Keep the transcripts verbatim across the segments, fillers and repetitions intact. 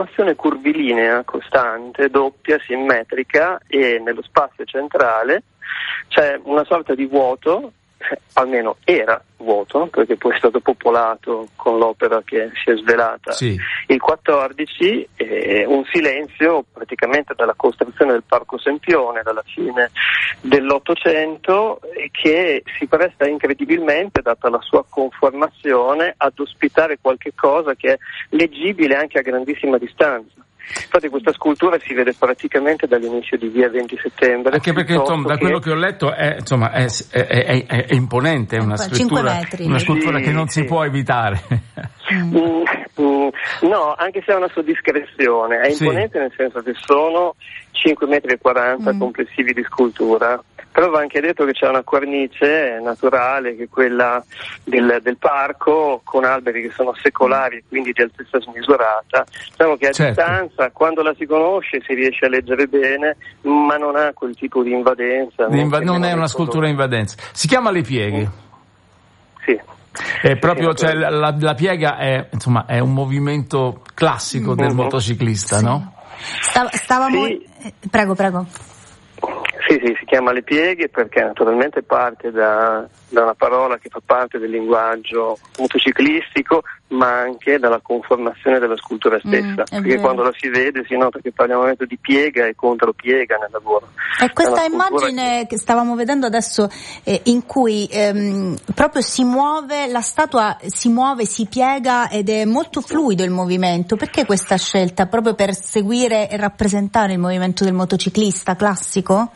formazione curvilinea costante, doppia, simmetrica, e nello spazio centrale c'è una sorta di vuoto, almeno era vuoto, perché poi è stato popolato con l'opera che si è svelata sì. il quattordici, e un silenzio praticamente dalla costruzione del Parco Sempione dalla fine dell'Ottocento, che si presta incredibilmente, data la sua conformazione, ad ospitare qualche cosa che è leggibile anche a grandissima distanza. Infatti questa scultura si vede praticamente dall'inizio di via venti settembre. Anche perché insomma, da che... quello che ho letto è, insomma, è, è, è, è, è imponente, è una scultura, una scultura sì, che non sì. si può evitare. Mm, mm, no, anche se ha una sua discrezione, è imponente sì. nel senso che sono cinque virgola quaranta metri mm. complessivi di scultura. Però va anche detto che c'è una cornice naturale, che è quella del, del parco, con alberi che sono secolari e quindi di altezza smisurata. Diciamo che a certo. distanza, quando la si conosce, si riesce a leggere bene, ma non ha quel tipo di invadenza. Inva- non è una scultura invadenza. Si chiama Le Pieghe. Mm. Sì. È proprio, cioè, la, la piega è, insomma, è un movimento classico mm. del motociclista, sì. no? Stav- stavamo... Sì. Prego, prego. Sì, sì, si chiama Le Pieghe perché naturalmente parte da, da una parola che fa parte del linguaggio motociclistico, ma anche dalla conformazione della scultura stessa, mm, perché vero. Quando la si vede si nota che parliamo di piega e contropiega nel lavoro. E questa immagine che... che stavamo vedendo adesso, eh, in cui ehm, proprio si muove, la statua si muove, si piega ed è molto fluido il movimento. Perché questa scelta? Proprio per seguire e rappresentare il movimento del motociclista classico?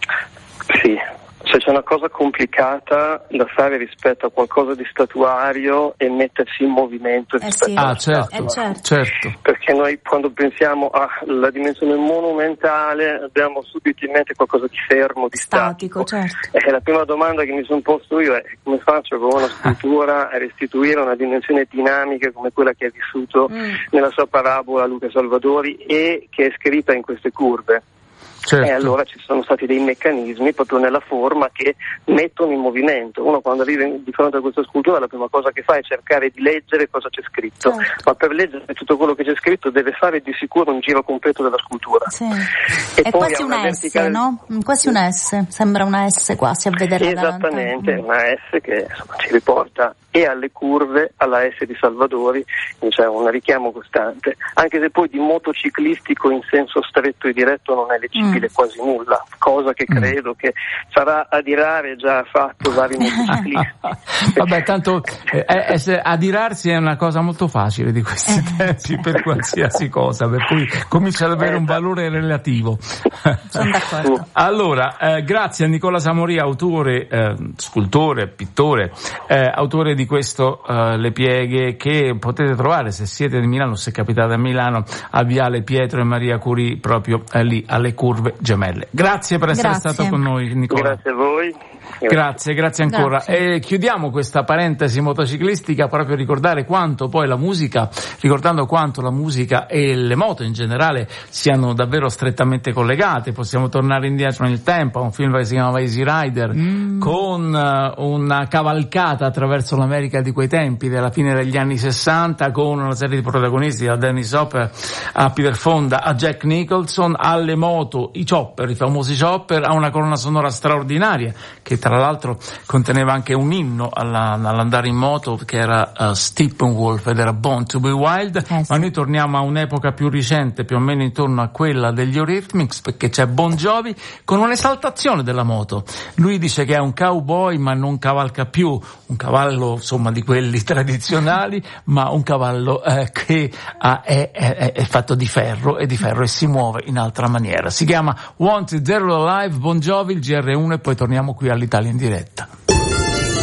Sì, se c'è una cosa complicata da fare rispetto a qualcosa di statuario e mettersi in movimento eh rispetto sì. alla ah, certo, eh certo. certo. Perché noi quando pensiamo alla dimensione monumentale abbiamo subito in mente qualcosa di fermo, di statico, statico. Certo. E la prima domanda che mi sono posto io è: come faccio con una scultura a restituire una dimensione dinamica come quella che ha vissuto mm. nella sua parabola Luca Salvadori e che è scritta in queste curve? Certo. E allora ci sono stati dei meccanismi proprio nella forma che mettono in movimento. Uno quando arriva di fronte a questa scultura la prima cosa che fa è cercare di leggere cosa c'è scritto, certo. ma per leggere tutto quello che c'è scritto deve fare di sicuro un giro completo della scultura. Sì. E è poi quasi una, una S, verticale... no? Quasi una S, sembra una S quasi a vederla davanti. Esattamente, mm. una S che insomma, ci riporta e alle curve, alla S di Salvadori, c'è un richiamo costante, anche se poi di motociclistico in senso stretto e diretto non è leggibile mm. quasi nulla, cosa che credo mm. che sarà adirare già fatto vari motociclisti. Vabbè, tanto eh, essere, adirarsi è una cosa molto facile di questi tempi per qualsiasi cosa, per cui comincia ad avere un valore relativo. Sono d'accordo. Allora, eh, grazie a Nicola Samoria, autore, eh, scultore, pittore, eh, autore di questo uh, Le Pieghe, che potete trovare se siete di Milano, se capitate a Milano, a Viale Pietro e Maria Curie, proprio eh, lì alle curve gemelle. Grazie per essere grazie. stato con noi, Nicola. Grazie a voi. Grazie, grazie ancora. Grazie. E chiudiamo questa parentesi motociclistica proprio ricordare quanto poi la musica, ricordando quanto la musica e le moto in generale siano davvero strettamente collegate. Possiamo tornare indietro nel tempo a un film che si chiamava Easy Rider, mm. con uh, una cavalcata attraverso l'America di quei tempi, della fine degli anni sessanta, con una serie di protagonisti, da Dennis Hopper a Peter Fonda a Jack Nicholson, alle moto, i chopper, i famosi chopper, a una colonna sonora straordinaria che tra l'altro conteneva anche un inno alla, all'andare in moto, che era uh, Steppenwolf ed era Born to be Wild. Eh sì. Ma noi torniamo a un'epoca più recente, più o meno intorno a quella degli Eurythmics, perché c'è Bon Jovi con un'esaltazione della moto. Lui dice che è un cowboy ma non cavalca più, un cavallo insomma di quelli tradizionali, ma un cavallo eh, che ha, è, è, è fatto di ferro e di ferro e si muove in altra maniera. Si chiama Wanted Dead or Alive, Bon Jovi, il G R uno, e poi torniamo qui all'Italia in diretta.